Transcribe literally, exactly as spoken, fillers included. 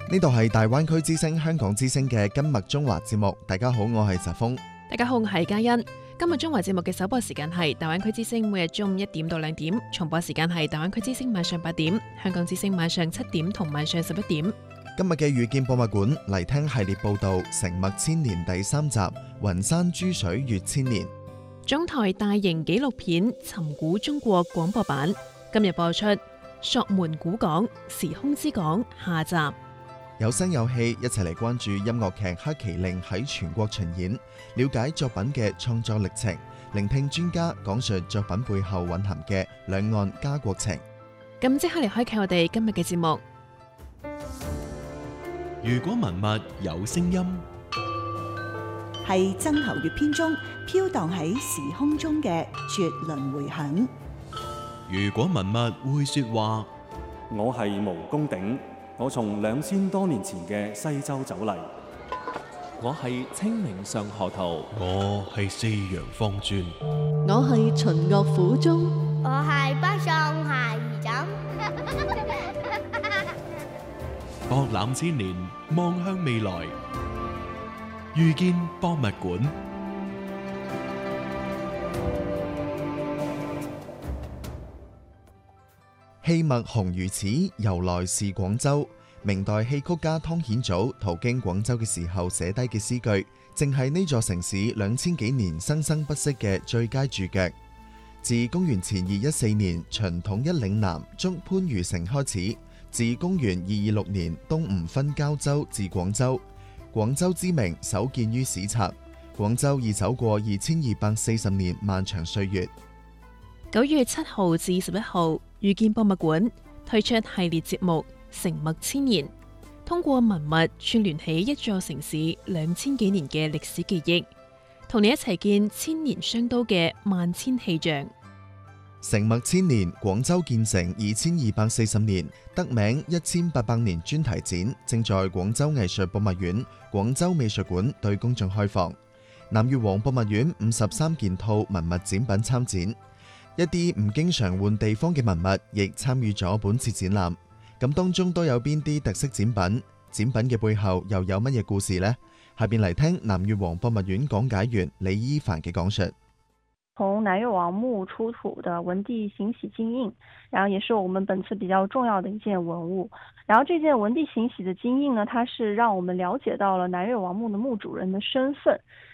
呢度係大灣區之聲香港之聲嘅今麥中華節目。大家好，我係澤峰。 大家好，我係嘉欣。今日中華節目嘅首播時間係大灣區之聲，每日中午一點到兩點；重播時間係大灣區之聲晚上八點，香港之聲晚上七點同晚上十一點。 今日嘅遇見博物館嚟聽系列報道《成脈千年》第三集《雲山珠水越千年》。 中台大型紀錄片《尋古中國》廣播版今日播出《索門古港時空之港》下集。 有聲有氣，一齊嚟關注音樂劇《黑麒麟》喺全國巡演，了解作品嘅創作歷程，聆聽專家講述作品背後蘊含嘅兩岸家國情。 咁即刻嚟開啟我哋今日嘅節目。 如果文物有聲音， 係曾侯乙編中飄蕩喺時空中嘅絕倫迴響。 如果文物會說話， 我係毛公鼎。我從兩千多年前嘅西周走嚟， 我係清明上河圖， 我係四陽方尊， 我係秦樂府中， 我係北宋鞋兒枕。 博覽千年，望向未來，遇見博物館。 戲墨紅如此，由來是廣州。明代戲曲家湯顯祖途經廣州嘅時候寫低嘅詩句，正係呢座城市兩千幾年生生不息嘅最佳注腳。自公元前二一四年秦統一嶺南捉番禺城開始，自公元二二六年東吳分交州至廣州，廣州之名首見於史冊。廣州已走過二千二百四十年漫長歲月。 九月七號至十一號，遇見博物館推出系列節目《成脈千年》，通過文物串聯起一座城市兩千幾年嘅歷史記憶，同你一齊見千年商都嘅萬千氣象。 成脈千年，廣州建成二千二百四十年，得名一千八百年專題展正在廣州藝術博物院、廣州美術館對公眾開放。南越王博物院五十三件套文物展品參展。一啲唔經常換地方嘅文物亦參與咗本次展覽，咁當中都有邊啲特色展品？展品嘅背後又有乜嘢故事呢？下邊嚟聽南越王博物院講解員李伊凡嘅講述。 從南越王墓出土的文帝行喜金印，然後也是我們本次比較重要的一件文物。然後這件文帝行喜的金印呢，它是讓我們了解到了南越王墓的墓主人的身份。